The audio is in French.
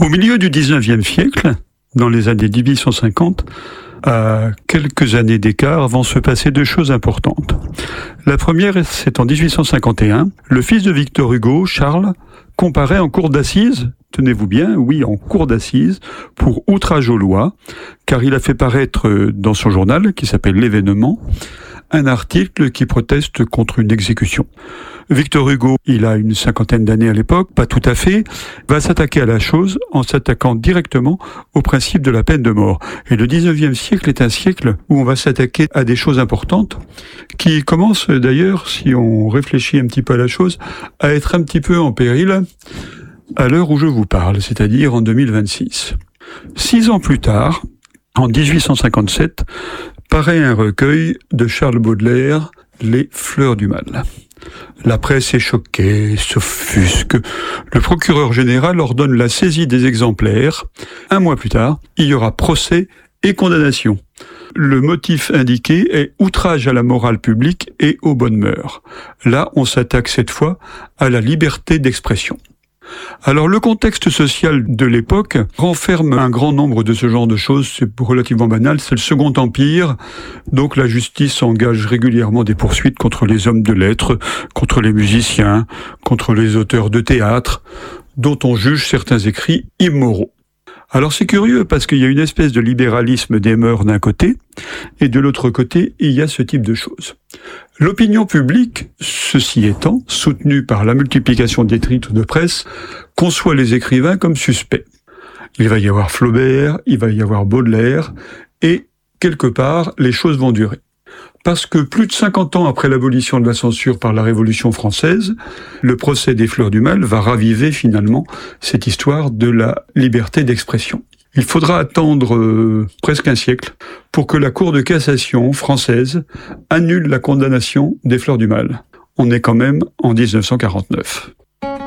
Au milieu du 19e siècle, dans les années 1850, à quelques années d'écart, vont se passer deux choses importantes. La première, c'est en 1851, le fils de Victor Hugo, Charles, comparaît en cour d'assises, tenez-vous bien, oui, en cour d'assises, pour outrage aux lois, car il a fait paraître dans son journal, qui s'appelle L'Événement, un article qui proteste contre une exécution. Victor Hugo, il a une cinquantaine d'années à l'époque, pas tout à fait, va s'attaquer à la chose en s'attaquant directement au principe de la peine de mort. Et le 19e siècle est un siècle où on va s'attaquer à des choses importantes, qui commencent d'ailleurs, si on réfléchit un petit peu à la chose, à être un petit peu en péril à l'heure où je vous parle, c'est-à-dire en 2026. 6 ans plus tard, en 1857, paraît un recueil de Charles Baudelaire, Les Fleurs du Mal. La presse est choquée, s'offusque. Le procureur général ordonne la saisie des exemplaires. 1 mois plus tard, il y aura procès et condamnation. Le motif indiqué est outrage à la morale publique et aux bonnes mœurs. Là, on s'attaque cette fois à la liberté d'expression. Alors le contexte social de l'époque renferme un grand nombre de ce genre de choses, c'est relativement banal, c'est le Second Empire, donc la justice engage régulièrement des poursuites contre les hommes de lettres, contre les musiciens, contre les auteurs de théâtre, dont on juge certains écrits immoraux. Alors c'est curieux parce qu'il y a une espèce de libéralisme des mœurs d'un côté, et de l'autre côté, il y a ce type de choses. L'opinion publique, ceci étant, soutenue par la multiplication des titres de presse, conçoit les écrivains comme suspects. Il va y avoir Flaubert, il va y avoir Baudelaire, et quelque part, les choses vont durer. Parce que plus de 50 ans après l'abolition de la censure par la Révolution française, le procès des Fleurs du Mal va raviver finalement cette histoire de la liberté d'expression. Il faudra attendre presque un siècle pour que la Cour de cassation française annule la condamnation des Fleurs du Mal. On est quand même en 1949.